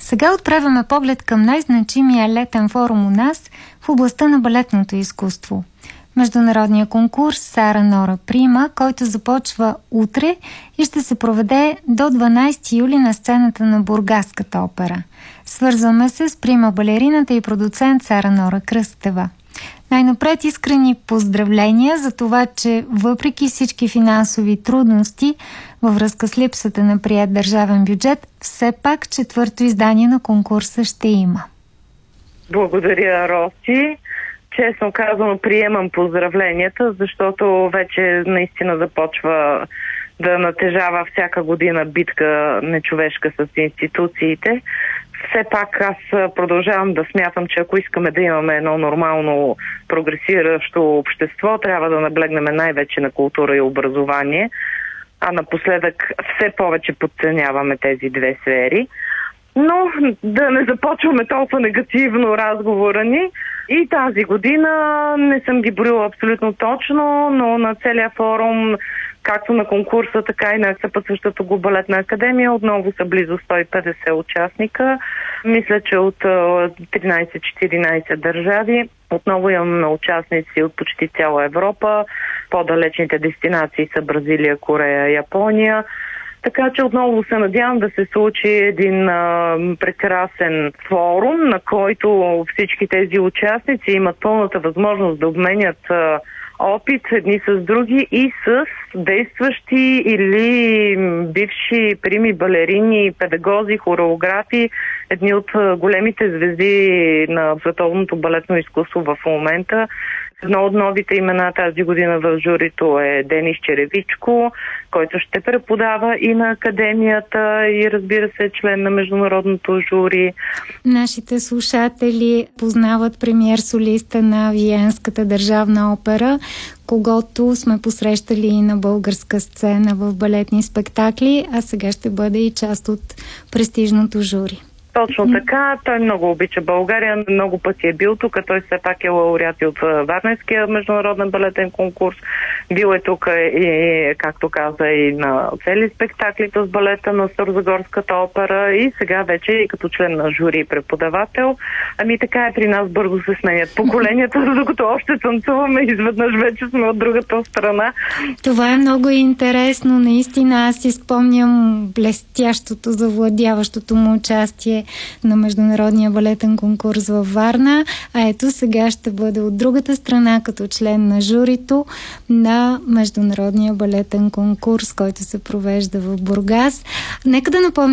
Сега отправяме поглед към най-значимия летен форум у нас в областта на балетното изкуство. Международния конкурс Сара Нора Прима, който започва утре и ще се проведе до 12 юли на сцената на Бургаската опера. Свързваме се с прима балерината и продуцент Сара Нора Кръстева. Най-напред искрени поздравления за това, че въпреки всички финансови трудности във връзка с липсата на приет държавен бюджет, все пак четвърто издание на конкурса ще има. Благодаря, Роси. Честно казано, приемам поздравленията, защото вече наистина започва да натежава всяка година битка нечовешка с институциите. Все пак аз продължавам да смятам, че ако искаме да имаме едно нормално прогресиращо общество, трябва да наблегнем най-вече на култура и образование, а напоследък все повече подценяваме тези две сфери. Но да не започваме толкова негативно разговора ни. И тази година не съм ги броила абсолютно точно, но на целия форум, както на конкурса, така и на съпътстващата го балетна академия, отново са близо 150 участника. Мисля, че от 13-14 държави. Отново имаме участници от почти цяла Европа. По-далечните дестинации са Бразилия, Корея, Япония. Така че отново се надявам да се случи един прекрасен форум, на който всички тези участници имат пълната възможност да обменят опит едни с други и с действащи или бивши прими балерини, педагози, хореографи, едни от големите звезди на световното балетно изкуство в момента. Едно от новите имена тази година в журито е Денис Черевичко, който ще преподава и на академията и разбира се член на международното жури. Нашите слушатели познават премиер-солиста на Виенската държавна опера, когото сме посрещали и на българска сцена в балетни спектакли, а сега ще бъде и част от престижното жури. Точно така. Той много обича България, много пъти е бил тук. Той все пак е лауреат от Варненския международен балетен конкурс. Бил е тук и, както каза, и на цели спектакли с балета на Старозагорската опера и сега вече и като член на жури и преподавател. Ами така е, при нас бързо се сменят поколенията, докато още танцуваме, изведнъж вече сме от другата страна. Това е много интересно. Наистина аз си спомням блестящото, завладяващото му участие на Международния балетен конкурс във Варна, а ето сега ще бъде от другата страна като член на журито на Международния балетен конкурс, който се провежда в Бургас. Нека да напомня